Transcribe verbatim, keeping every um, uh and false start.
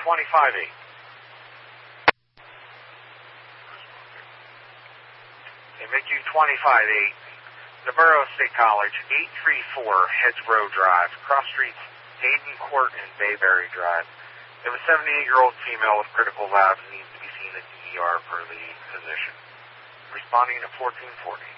twenty-five eight. Okay, M I C U twenty-five eight. Navarro State College, eight three four Hedgerow Drive, cross streets Hayden Court and Bayberry Drive. They have a seventy-eight-year-old female with critical labs and needs to be seen at the E R per the physician. Responding at fourteen forty.